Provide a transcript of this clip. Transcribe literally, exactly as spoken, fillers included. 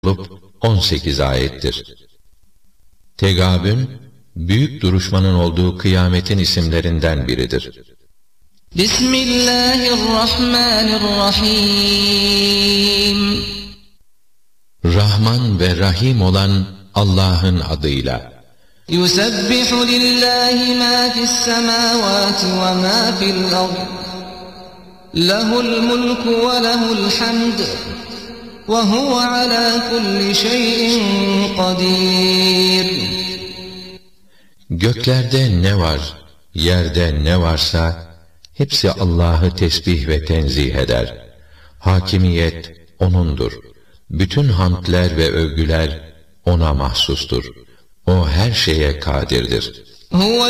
olup on sekiz ayettir. Tegabün, büyük duruşmanın olduğu kıyametin isimlerinden biridir. Bismillahirrahmanirrahim. Rahman ve Rahim olan Allah'ın adıyla. Yusebbihu lillahi ma fis semavati ve ma fil ard. Lehul mulku ve lehul hamd. Ve huve ala kulli şeyin kadir. Göklerde ne var, yerde ne varsa hepsi Allah'ı tesbih ve tenzih eder. Hakimiyet O'nundur. Bütün hamdler ve övgüler O'na mahsustur. O her şeye kadirdir.